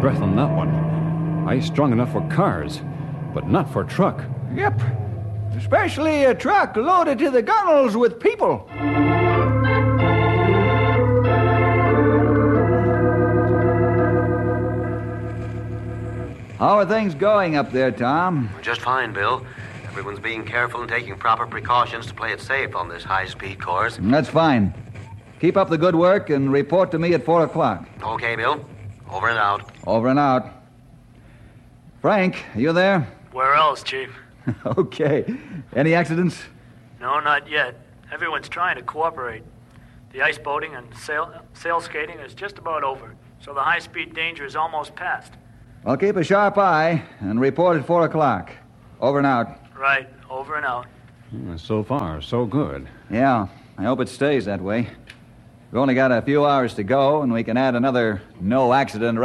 breath on that one. Ice strong enough for cars, but not for truck. Yep. Especially a truck loaded to the gunnels with people. How are things going up there, Tom? Just fine, Bill. Everyone's being careful and taking proper precautions to play it safe on this high-speed course. That's fine. Keep up the good work and report to me at 4 o'clock. Okay, Bill. Over and out. Over and out. Frank, are you there? Where else, Chief? Okay. Any accidents? No, not yet. Everyone's trying to cooperate. The ice boating and sail skating is just about over, so the high-speed danger is almost past. Well, keep a sharp eye and report at 4 o'clock. Over and out. Right, over and out. So far, so good. Yeah, I hope it stays that way. We've only got a few hours to go, and we can add another no-accident